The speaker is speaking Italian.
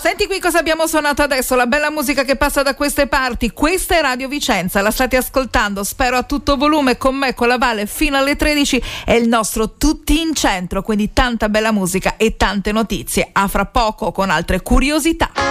Senti qui cosa abbiamo suonato adesso, la bella musica che passa da queste parti. Questa è Radio Vicenza, la state ascoltando, spero a tutto volume con me, con la Vale, fino alle 13. È il nostro Tutti in Centro, quindi tanta bella musica e tante notizie. A fra poco con altre curiosità.